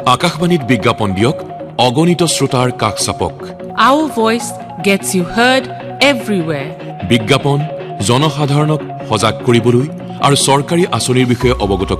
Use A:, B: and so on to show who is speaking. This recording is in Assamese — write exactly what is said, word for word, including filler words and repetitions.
A: আকাশবাণীত বিজ্ঞাপন দিয়ক অগণিত শ্ৰোতাৰ কাষ চাপক
B: Our voice gets you heard everywhere.
A: বিজ্ঞাপন জনসাধাৰণক সজাগ কৰিবলৈ আৰু চৰকাৰী আঁচনিৰ বিষয়ে অৱগত